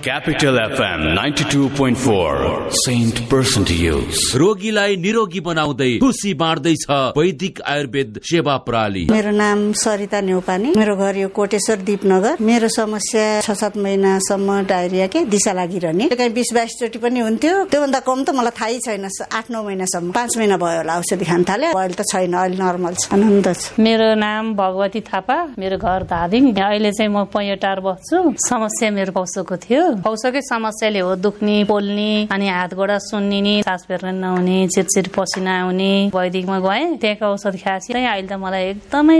Capital FM 92.4 Saint Person to use. रोगीलाई निरोगी बनाउँदै खुसी बाँड्दै छ वैदिक आयुर्वेद सेवा प्रणाली। मेरो नाम सरिता न्यौपाने, मेरो घर यो कोटेश्वर दीपनगर। मेरो समस्या 6-7 महिनासम्म डायरिया के दिशा लागिरहने, कहीं 20-22 चोटि पनि हुन्थ्यो। त्योभन्दा कम त मलाई थाहै छैन। 8-9 महिनासम्म, 5 महिना भयो होला औषधि खान थाले। अहिले त छैन, अहिले नर्मल छ, आनन्द छ। मेरो नाम भगवती थापा, मेरो घर धादिङ। अहिले चाहिँ म पैयटार बस्छु। समस्या मेरो पौसोको थियो। पौसोकै समस्याले हो दुख्ने, पोल्ने, अनि हात गोडा सुन्निने, सास फेर्न नहुने, चिरचिर पसिना आउने। वैदिकमा गएँ, त्यहाँको औषध खाएपछि अहिले त मलाई एकदमै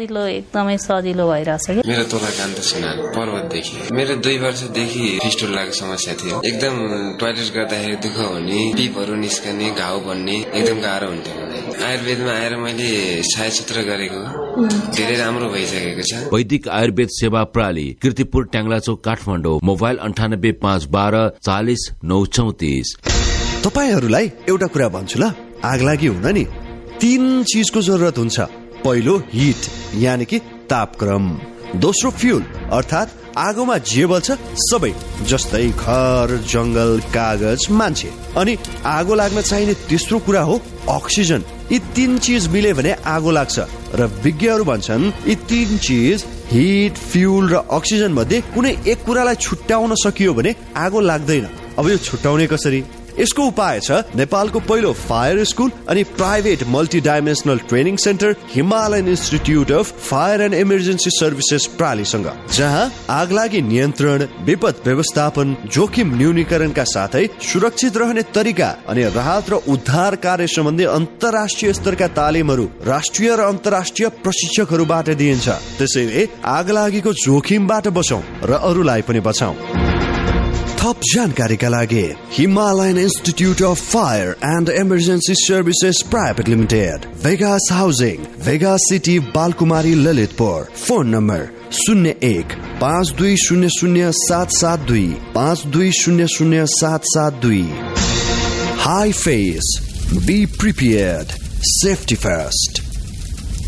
सजिलो भइरहेछ के। मेरो तोला कान्त सिन्हा पर्वतदेखि। मेरो 2 वर्षदेखि फिस्टुलाको समस्या थियो। एकदम टोयलेट गर्दाखेरि दुःख हुने, पिपहरू निस्कने, घाउ बन्ने एकदम गाह्रो हुन्थ्यो। आयुर्वेदमा आएर मैले सहायसूत्र गरेको धेरै राम्रो भइसकेको छ। वैदिक आयुर्वेद सेवा प्रणाली, कीर्तिपुर, ट्याङ्ग्लाचोक, काठमाडौँ। मोबाइल 985112 40 934। तपाईहरूलाई एउटा कुरा भन्छु ल, आगलागी हुन नि 3 चीजको जरुरत हुन्छ। पहिलो हिट यानी कि तापक्रम, दोस्रो फ्युल अर्थात आगोमा जे बल्छ सबै, जस्तै घर, जंगल, कागज, मान्छे। अनि आगो लाग्न चाहिने तेस्रो कुरा हो अक्सिजन। यी 3 चीज मिले भने आगो लाग्छ र विज्ञहरू भन्छन् यी 3 चीज हिट, फ्युल र अक्सिजन मध्ये कुनै एक कुरालाई छुट्याउन सकियो भने आगो लाग्दैन। अब यो छुट्याउने कसरी? यसको उपाय छ नेपालको पहिलो फायर स्कुल अनि private multi dimensional training centre Himalayan institute of fire and emergency services प्रालीसँग, जहाँ आगलागी नियन्त्रण, विपद व्यवस्थापन, जोखिम न्यूनीकरणका साथै सुरक्षित रहने तरिका अनि राहत र उद्धार कार्य सम्बन्धी अन्तर्राष्ट्रिय स्तरका तालिमहरू राष्ट्रिय र अन्तर्राष्ट्रिय प्रशिक्षकहरूबाट दिइन्छ। त्यसैले आगलागीको जोखिमबाट बचौं र अरूलाई पनि बचाउँ। थप जानकारीका लागि Himalayan institute of fire and emergency services private limited, Vegas housing, Vegas city, Balkumari, Lalitpur. Phone number 01-5200-772 5200-772। High face, be prepared, safety first.